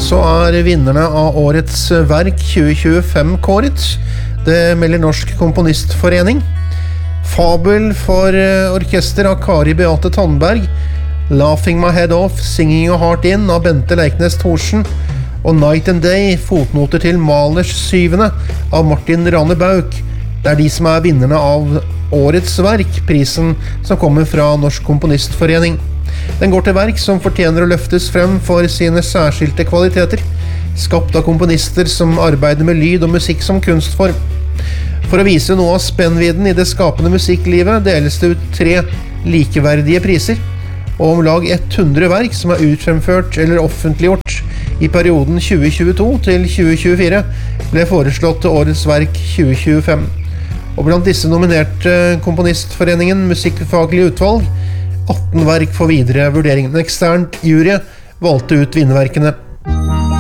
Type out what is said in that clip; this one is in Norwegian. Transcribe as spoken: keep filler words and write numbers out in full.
så er vinnerne av årets verk tjue tjuefem kåret. Det melder Norsk Komponistforening. Fabel for orkester av Kari Beate Tandberg, Laughing My Head Off, Singing Your Heart In av Bente Leiknes Thorsen, og Night and Day, fotnoter til Malers syvende av Martin Rane Bauk. Det er de som er vinnerne av årets verk, prisen som kommer fra Norsk Komponistforening. Den går til verk som fortjener å løftes frem for sine særskilte kvaliteter, skapt av komponister som arbeider med lyd og musikk som kunstform. For å vise noe av spennvidden i det skapende musikklivet deles det ut tre likeverdige priser, og om lag hundre verk som er utfremført eller offentliggjort i perioden tjue tjueto til tjue tjuefire ble foreslått til årets verk tjue tjuefem. Og blant disse nominerte Komponistforeningen musikkfaglig utvalg atten verk for videre vurdering. En eksternt jury valgte ut vinnerverkene.